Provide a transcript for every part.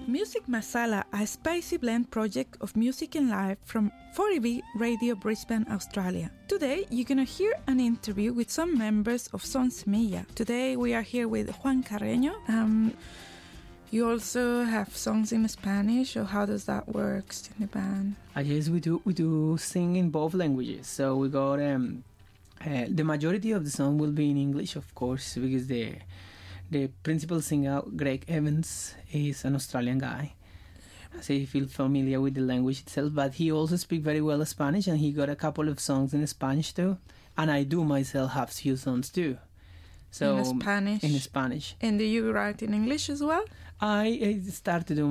Music Masala, a spicy blend project of music and life from 40B Radio Brisbane, Australia. Today, you're going to hear an interview with some members of Son Semilla. Today, we are here with Juan Carreño. You also have songs in Spanish, or how does that work in the band? Yes, we do sing in both languages. So we got the majority of the song will be in English, of course, because the principal singer, Greg Evans, is an Australian guy. So you feel familiar with the language itself, but he also speaks very well Spanish, and he got a couple of songs in Spanish too. And I do myself have few songs too. So in Spanish? In Spanish. And do you write in English as well? I started to do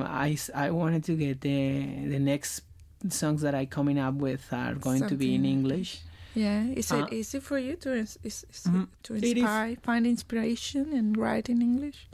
I wanted to get the next songs that I'm coming up with are going to be in English. Yeah, is it easy for you to inspire, find inspiration and write in English?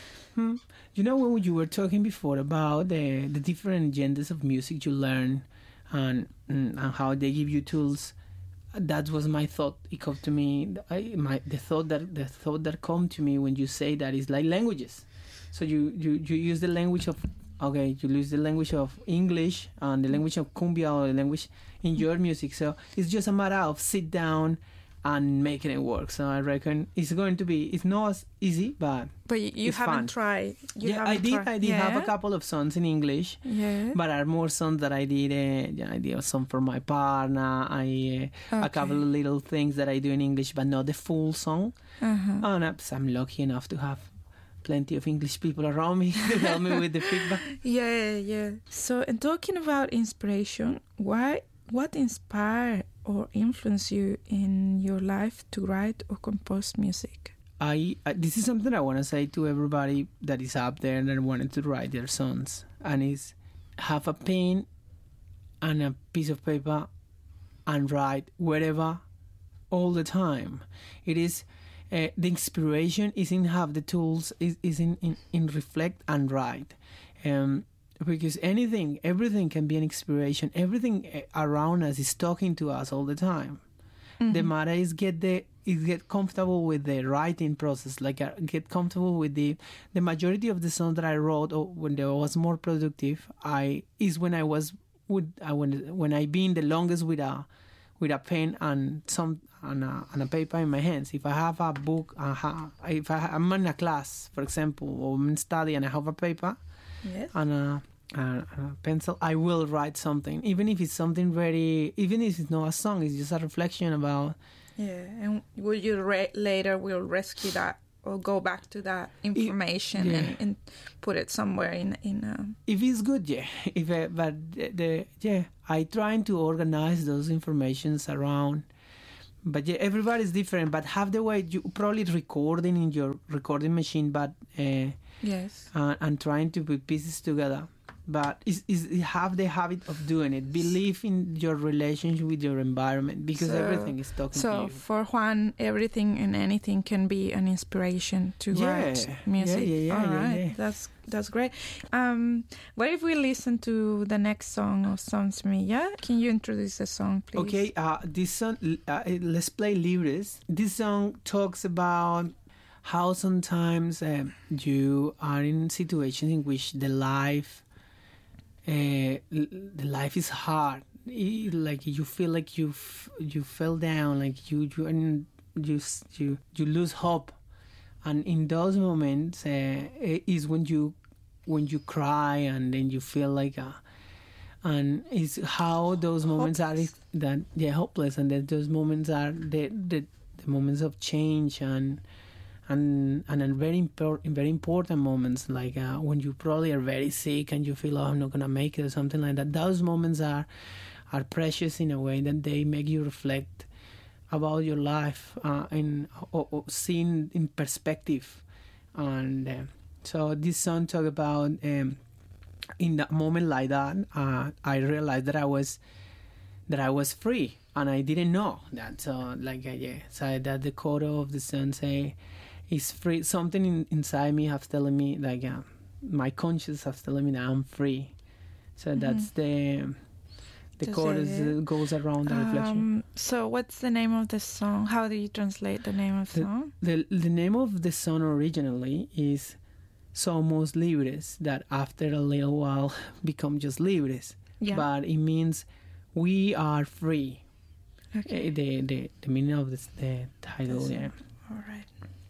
You know, when you were talking before about the different genders of music you learn and how they give you tools, that was my thought. It came to me. The thought that come to me when you say that is like languages. So you use the language of. Okay, you use the language of English and the language of cumbia or the language in your music. So it's just a matter of sit down and making it work. So I reckon it's going to be. It's not as easy, but you haven't fun. Tried. I did have a couple of songs in English. Yeah. But are more songs that I did. I did a song for my partner. A couple of little things that I do in English, but not the full song. And I'm lucky enough to have plenty of English people around me to help me with the feedback. Yeah. So, in talking about inspiration, what inspired or influenced you in your life to write or compose music? This is something I want to say to everybody that is out there that wanted to write their songs, and is have a pen and a piece of paper and write wherever, all the time. It is. The inspiration is in have the tools, is in reflect and write. Because everything can be an inspiration. Everything around us is talking to us all the time. Mm-hmm. The matter is get comfortable with the writing process, get comfortable with the majority of the songs that I wrote, or when I was more productive, when I been the longest with a pen and a paper in my hands. If I have a book, if I'm in a class, for example, or I'm in study and I have a paper and a pencil, I will write something, even if it's something even if it's not a song, it's just a reflection about. Yeah, and will you later will rescue that or go back to that information and put it somewhere in If it's good, yeah. I trying to organize those informations around. But yeah, everybody's different. But have the way you probably recording in your recording machine, but yes, and trying to put pieces together. But have the habit of doing it. Believe in your relationship with your environment, because everything is talking to you. So for Juan, everything and anything can be an inspiration to write music. Yeah. That's great. What if we listen to the next song of Son Semilla? Can you introduce the song, please? Okay. This song, let's play Libres. This song talks about how sometimes you are in situations in which the life is hard. Like you feel like you fell down, like you lose hope, and in those moments is when you cry, and then you feel like and it's how those moments hopeless. Hopeless, and that those moments are the moments of change and very important moments, like when you probably are very sick and you feel, I'm not gonna make it, or something like that. Those moments are precious in a way that they make you reflect about your life and seen in perspective. And so this song talk about in that moment like that, I realized that I was free, and I didn't know that. So so that the quote of the song say, "Is free." Something inside me has telling me, my conscience has telling me that I'm free. So that's the chorus goes around the reflection. So what's the name of the song? How do you translate the name of the song? The name of the song originally is somos libres, that after a little while become just libres. Yeah. But it means we are free. Okay. The meaning of the title, That's yeah. All right.